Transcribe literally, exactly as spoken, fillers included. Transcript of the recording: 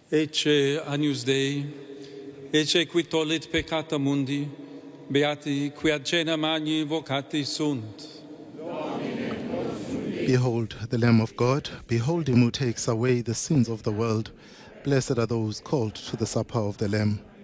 Ecce Agnus Dei, ecce qui tollit peccata mundi, beati qui ad cena magni vocati sunt. Behold the Lamb of God, behold him who takes away the sins of the world. Blessed are those called to the supper of the Lamb.